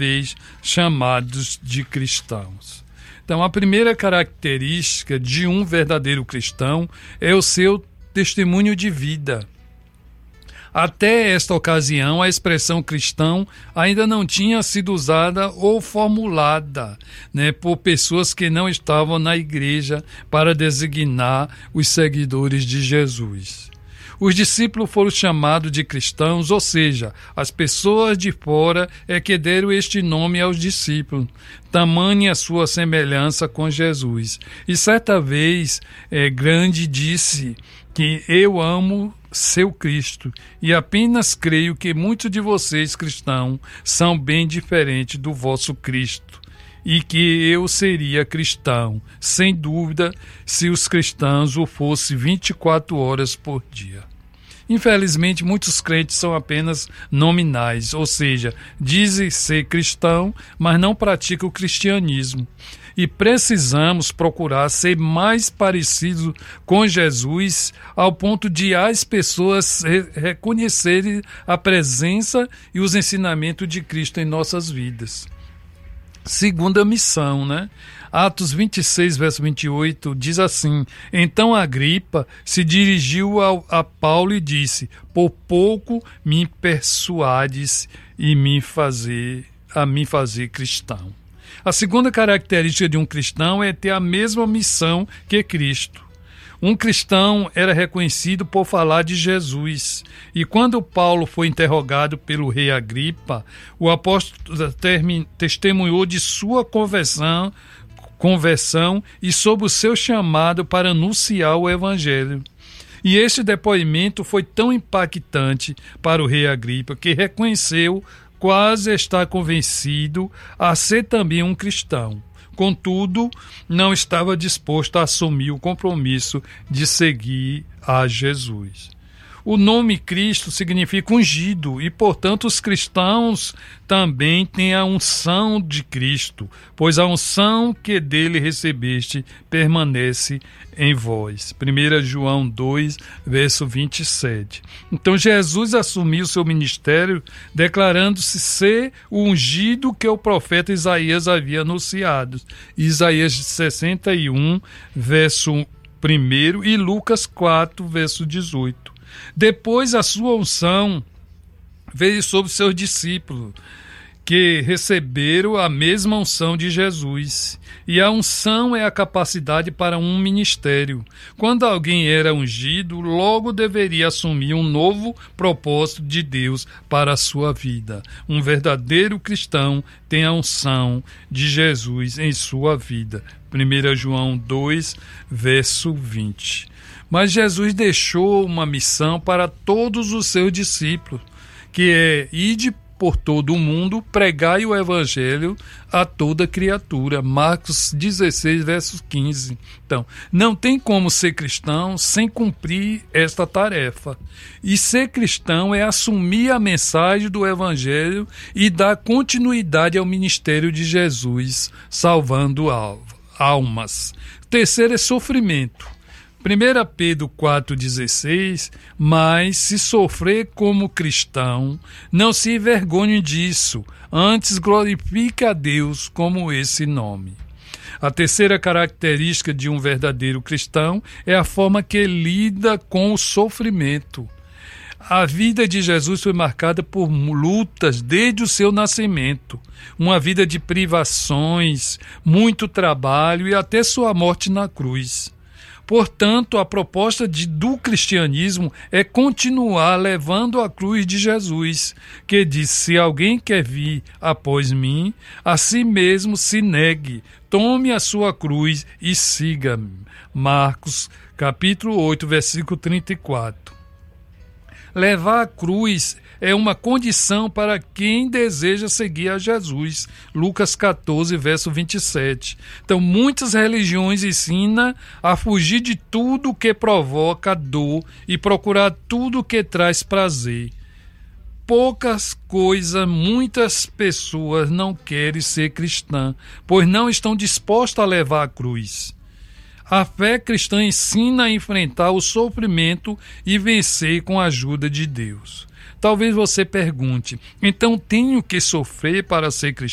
vez chamados de cristãos. Então, a primeira característica de um verdadeiro cristão é o seu testemunho de vida. Até esta ocasião, a expressão cristão ainda não tinha sido usada ou formulada, por pessoas que não estavam na igreja para designar os seguidores de Jesus. Os discípulos foram chamados de cristãos, ou seja, as pessoas de fora é que deram este nome aos discípulos, tamanha a sua semelhança com Jesus. E certa vez, Grande disse que eu amo seu Cristo e apenas creio que muitos de vocês cristãos são bem diferentes do vosso Cristo e que eu seria cristão, sem dúvida, se os cristãos o fossem 24 horas por dia. Infelizmente, muitos crentes são apenas nominais, ou seja, dizem ser cristão, mas não praticam o cristianismo. E precisamos procurar ser mais parecidos com Jesus ao ponto de as pessoas reconhecerem a presença e os ensinamentos de Cristo em nossas vidas. Segunda missão, Atos 26, verso 28, diz assim: Então Agripa se dirigiu a Paulo e disse: Por pouco me persuades e me fazer cristão. A segunda característica de um cristão é ter a mesma missão que Cristo. Um cristão era reconhecido por falar de Jesus. E quando Paulo foi interrogado pelo rei Agripa, o apóstolo testemunhou de sua conversão e sobre o seu chamado para anunciar o evangelho. E este depoimento foi tão impactante para o rei Agripa que reconheceu quase estar convencido a ser também um cristão. Contudo, não estava disposto a assumir o compromisso de seguir a Jesus. O nome Cristo significa ungido e, portanto, os cristãos também têm a unção de Cristo, pois a unção que dele recebeste permanece em vós. 1 João 2, verso 27. Então, Jesus assumiu seu ministério declarando-se ser o ungido que o profeta Isaías havia anunciado. Isaías 61, verso 1 e Lucas 4, verso 18. Depois a sua unção veio sobre seus discípulos, que receberam a mesma unção de Jesus. E a unção é a capacidade para um ministério. Quando alguém era ungido, logo deveria assumir um novo propósito de Deus para a sua vida. Um verdadeiro cristão tem a unção de Jesus em sua vida. 1 João 2, verso 20. Mas Jesus deixou uma missão para todos os seus discípulos, que é: ide por todo o mundo, pregai o evangelho a toda criatura. Marcos 16, verso 15. Então, não tem como ser cristão sem cumprir esta tarefa. E ser cristão é assumir a mensagem do evangelho e dar continuidade ao ministério de Jesus, salvando almas. Terceiro é sofrimento. 1 Pedro 4,16, mas se sofrer como cristão, não se envergonhe disso, antes glorifique a Deus como esse nome. A terceira característica de um verdadeiro cristão é a forma que lida com o sofrimento. A vida de Jesus foi marcada por lutas desde o seu nascimento, uma vida de privações, muito trabalho e até sua morte na cruz. Portanto, a proposta do cristianismo é continuar levando a cruz de Jesus, que diz: se alguém quer vir após mim, a si mesmo se negue, tome a sua cruz e siga-me. Marcos, capítulo 8, versículo 34. Levar a cruz é uma condição para quem deseja seguir a Jesus. Lucas 14, verso 27. Então, muitas religiões ensinam a fugir de tudo que provoca dor e procurar tudo que traz prazer. Muitas pessoas não querem ser cristã, pois não estão dispostas a levar a cruz. A fé cristã ensina a enfrentar o sofrimento e vencer com a ajuda de Deus. Talvez você pergunte: então tenho que sofrer para ser cristão?